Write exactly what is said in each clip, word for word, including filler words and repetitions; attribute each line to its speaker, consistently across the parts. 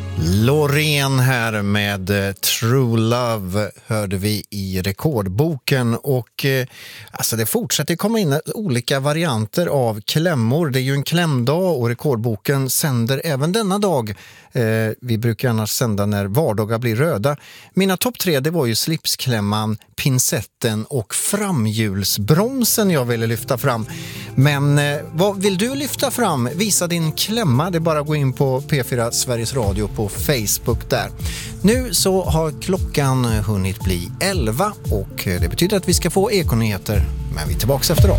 Speaker 1: Loreen här med True Love hörde vi i rekordboken och eh, alltså det fortsätter komma in olika varianter av klämmor. Det är ju en klämdag och rekordboken sänder även denna dag. Eh, vi brukar annars sända när vardagar blir röda. Mina topp tre det var ju slipsklämman, pincetten och framhjulsbromsen jag ville lyfta fram. Men eh, vad vill du lyfta fram? Visa din klämma. Det är bara att gå in på P fyra Sveriges Radio på Facebook där. Nu så har klockan hunnit bli elva och det betyder att vi ska få ekonyheter, men vi är tillbaka efter dem.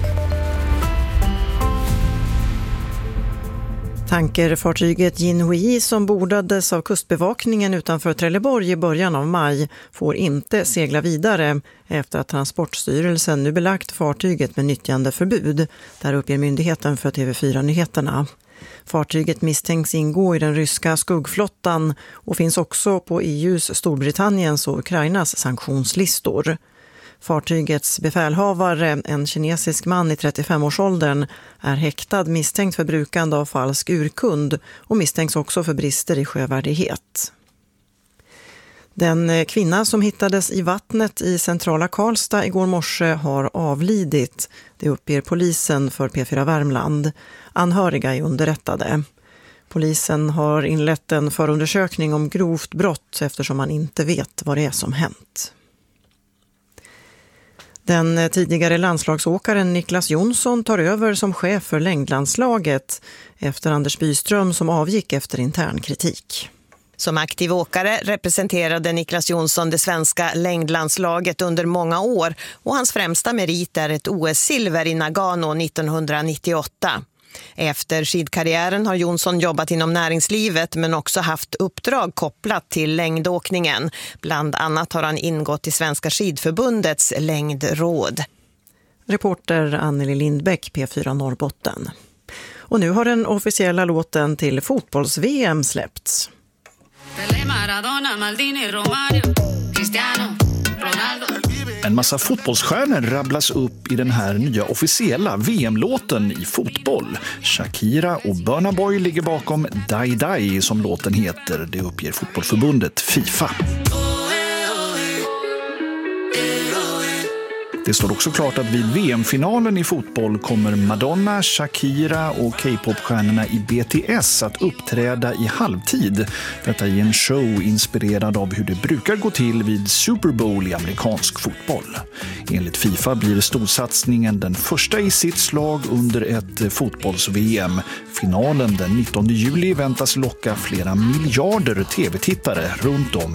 Speaker 2: Tankerfartyget Jinhui som bordades av kustbevakningen utanför Trelleborg i början av maj får inte segla vidare efter att Transportstyrelsen nu belagt fartyget med nyttjandeförbud. Där uppger myndigheten för T V fyra-nyheterna. Fartyget misstänks ingå i den ryska skuggflottan och finns också på E U:s, Storbritanniens och Ukrainas sanktionslistor. Fartygets befälhavare, en kinesisk man i trettiofem-årsåldern, är häktad misstänkt för brukande av falsk urkund och misstänks också för brister i sjövärdighet. Den kvinna som hittades i vattnet i centrala Karlstad igår morse har avlidit. Det uppger polisen för P fyra Värmland. Anhöriga är underrättade. Polisen har inlett en förundersökning om grovt brott eftersom man inte vet vad det är som hänt. Den tidigare landslagsåkaren Niklas Jonsson tar över som chef för längdlandslaget efter Anders Byström som avgick efter intern kritik.
Speaker 3: Som aktiv åkare representerade Niklas Jonsson det svenska längdlandslaget under många år och hans främsta merit är ett O S-silver i Nagano nittonhundranittioåtta. Efter skidkarriären har Jonsson jobbat inom näringslivet men också haft uppdrag kopplat till längdåkningen. Bland annat har han ingått i Svenska skidförbundets längdråd.
Speaker 2: Reporter Anneli Lindbäck, P fyra Norrbotten. Och nu har den officiella låten till fotbolls-V M släppts.
Speaker 4: En massa fotbollsstjärnor rabblas upp i den här nya officiella V M-låten i fotboll. Shakira och Burna Boy ligger bakom Die Die som låten heter. Det uppger fotbollförbundet FIFA. Det står också klart att vid V M-finalen i fotboll kommer Madonna, Shakira och K-pop-stjärnorna i B T S att uppträda i halvtid. Detta är en show inspirerad av hur det brukar gå till vid Super Bowl i amerikansk fotboll. Enligt FIFA blir storsatsningen den första i sitt slag under ett fotbolls-V M. Finalen den nittonde juli väntas locka flera miljarder tv-tittare runt om